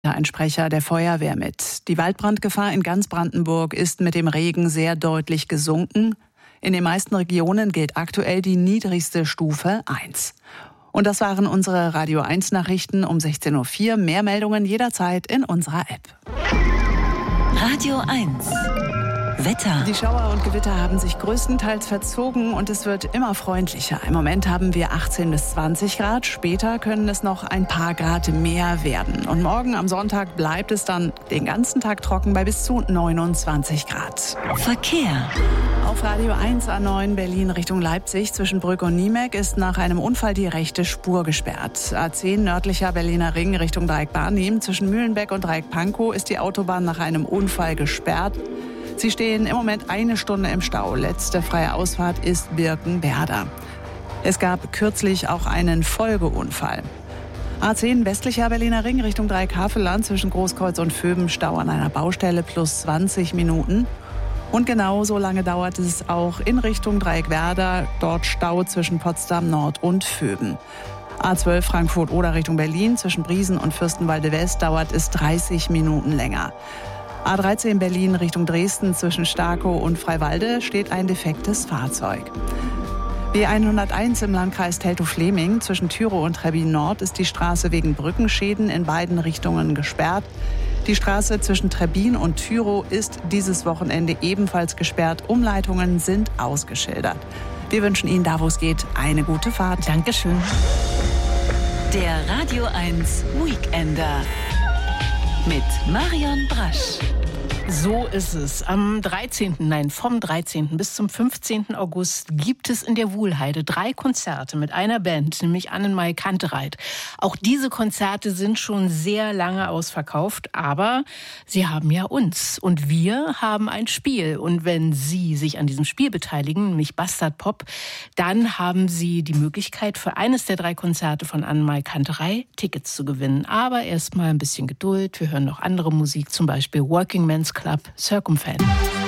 Ein Sprecher der Feuerwehr mit. Die Waldbrandgefahr in ganz Brandenburg ist mit dem Regen sehr deutlich gesunken. In den meisten Regionen gilt aktuell die niedrigste Stufe 1. Und das waren unsere Radio 1 Nachrichten um 16.04 Uhr. Mehr Meldungen jederzeit in unserer App. Radio 1 Wetter. Die Schauer und Gewitter haben sich größtenteils verzogen und es wird immer freundlicher. Im Moment haben wir 18 bis 20 Grad. Später können es noch ein paar Grad mehr werden. Und morgen am Sonntag bleibt es dann den ganzen Tag trocken bei bis zu 29 Grad. Verkehr. Auf Radio 1 A9 Berlin Richtung Leipzig zwischen Brück und Niemek ist nach einem Unfall die rechte Spur gesperrt. A10 nördlicher Berliner Ring Richtung Dreieck Barnim zwischen Mühlenbeck und Dreieck Pankow ist die Autobahn nach einem Unfall gesperrt. Sie stehen im Moment 1 Stunde im Stau. Letzte freie Ausfahrt ist Birkenwerder. Es gab kürzlich auch einen Folgeunfall. A10 westlicher Berliner Ring Richtung Dreieck-Havelland zwischen Großkreuz und Vöben Stau an einer Baustelle plus 20 Minuten. Und genauso lange dauert es auch in Richtung Dreieck-Werder, dort Stau zwischen Potsdam Nord und Vöben. A12 Frankfurt-Oder Richtung Berlin zwischen Briesen und Fürstenwalde West dauert es 30 Minuten länger. A13 Berlin Richtung Dresden zwischen Starkow und Freiwalde steht ein defektes Fahrzeug. B101 im Landkreis Teltow-Fläming zwischen Tyrow und Trebbin Nord ist die Straße wegen Brückenschäden in beiden Richtungen gesperrt. Die Straße zwischen Trebbin und Tyrow ist dieses Wochenende ebenfalls gesperrt. Umleitungen sind ausgeschildert. Wir wünschen Ihnen, da wo es geht, eine gute Fahrt. Dankeschön. Der Radio 1 Weekender mit Marion Brasch. So ist es. Vom 13. bis zum 15. August gibt es in der Wuhlheide 3 Konzerte mit einer Band, nämlich Annenmai Kantereit. Auch diese Konzerte sind schon sehr lange ausverkauft, aber sie haben ja uns. Und wir haben ein Spiel. Und wenn Sie sich an diesem Spiel beteiligen, nämlich Bastard Pop, dann haben Sie die Möglichkeit, für eines der 3 Konzerte von Annenmai Kantereit Tickets zu gewinnen. Aber erstmal ein bisschen Geduld. Wir hören noch andere Musik, zum Beispiel Working Men's Club Circumfan.